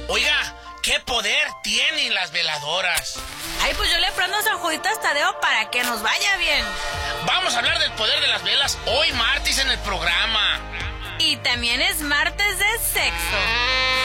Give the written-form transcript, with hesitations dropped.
Oiga, ¿qué poder tienen las veladoras? Ay, pues yo le prendo San Juditas Tadeo para que nos vaya bien. Vamos a hablar del poder de las velas hoy martes en el programa. Y también es martes de sexo.